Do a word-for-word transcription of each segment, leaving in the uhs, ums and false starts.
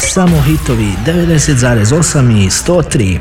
Samo hitovi devedeset zarez osam i sto tri.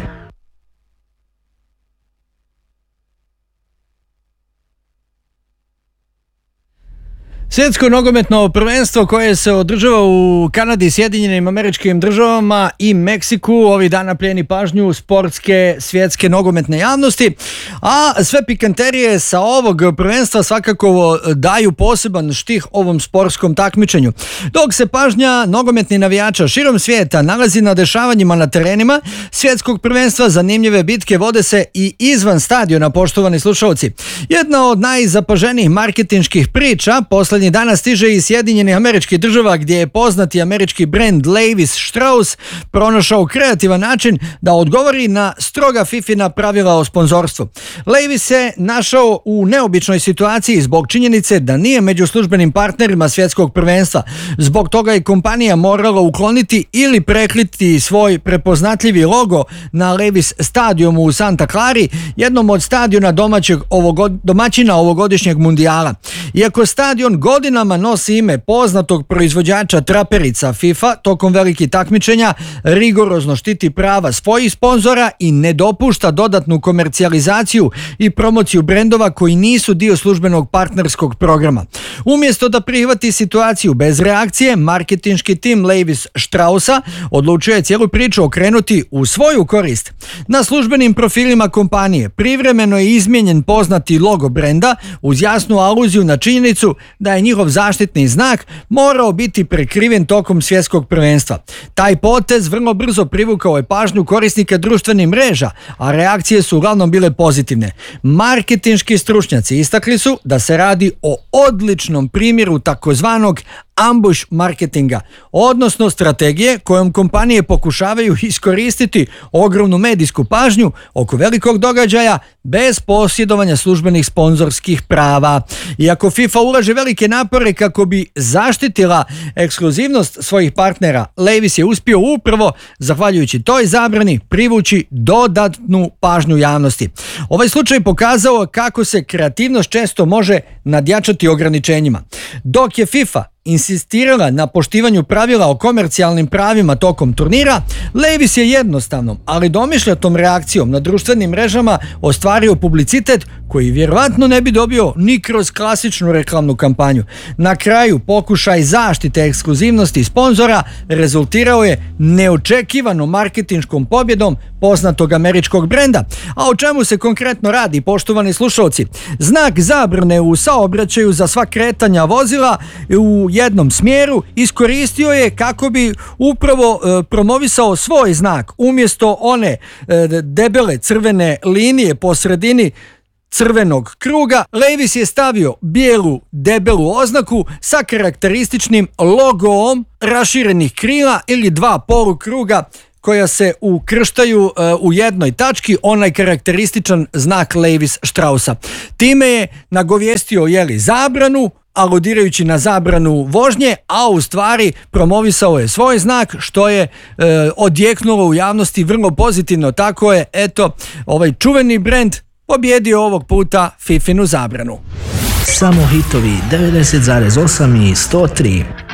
Svjetsko nogometno prvenstvo koje se održava u Kanadi, Sjedinjenim Američkim Državama i Meksiku ovih dana plijeni pažnju sportske svjetske nogometne javnosti, a sve pikanterije sa ovog prvenstva svakako daju poseban štih ovom sportskom takmičenju. Dok se pažnja nogometnih navijača širom svijeta nalazi na dešavanjima na terenima svjetskog prvenstva, zanimljive bitke vode se i izvan stadiona, poštovani slušalci. Jedna od najzapaženijih marketinških priča posljednjih dana stiže iz Sjedinjenih Američkih Država, gdje je poznati američki brend Levis Strauss pronašao kreativan način da odgovori na stroga fifina pravila o sponzorstvu. Levis se našao u neobičnoj situaciji zbog činjenice da nije među službenim partnerima svjetskog prvenstva. Zbog toga je kompanija morala ukloniti ili prekriti svoj prepoznatljivi logo na Levis stadionu u Santa Clari, jednom od stadiona domaćeg ovogod, domaćina ovogodišnjeg mundijala. Iako stadion godinama nosi ime poznatog proizvođača traperica FIFA, tokom velikih takmičenja rigorozno štiti prava svojih sponzora i ne dopušta dodatnu komercijalizaciju i promociju brendova koji nisu dio službenog partnerskog programa. Umjesto da prihvati situaciju bez reakcije, marketinški tim Levis Straussa odlučio je cijelu priču okrenuti u svoju korist. Na službenim profilima kompanije privremeno je izmijenjen poznati logo brenda uz jasnu aluziju na činjenicu da je njihov zaštitni znak morao biti prekriven tokom svjetskog prvenstva. Taj potez vrlo brzo privukao je pažnju korisnika društvenih mreža, a reakcije su uglavnom bile pozitivne. Marketinški stručnjaci istakli su da se radi o odličnom primjeru takozvanog ambush marketinga, odnosno strategije kojom kompanije pokušavaju iskoristiti ogromnu medijsku pažnju oko velikog događaja bez posjedovanja službenih sponzorskih prava. Iako FIFA ulaže velike napore kako bi zaštitila ekskluzivnost svojih partnera, Levis je uspio upravo, zahvaljujući toj zabrani, privući dodatnu pažnju javnosti. Ovaj slučaj pokazao kako se kreativnost često može nadjačati ograničenjima. Dok je FIFA insistirala na poštivanju pravila o komercijalnim pravima tokom turnira, Levis je jednostavnom, ali domišljatom reakcijom na društvenim mrežama ostvario publicitet koji vjerovatno ne bi dobio ni kroz klasičnu reklamnu kampanju. Na kraju, pokušaj zaštite ekskluzivnosti sponzora rezultirao je neočekivanom marketinškom pobjedom poznatog američkog brenda. A o čemu se konkretno radi, poštovani slušalci? Znak zabrane u saobraćaju za sva kretanja vozila u jednom smjeru iskoristio je kako bi upravo e, promovisao svoj znak. Umjesto one e, debele crvene linije po sredini crvenog kruga, Levis je stavio bijelu debelu oznaku sa karakterističnim logom raširenih krila ili dva polukruga koja se ukrštaju uh, u jednoj tački, onaj karakterističan znak Levis Straussa. Time je nagovijestio jeli, zabranu, aludirajući na zabranu vožnje, a u stvari promovisao je svoj znak, što je uh, odjeknulo u javnosti vrlo pozitivno. Tako je, eto, ovaj čuveni brend pobjedio ovog puta fifinu zabranu. Samo hitovi devedeset zarez osam i sto tri.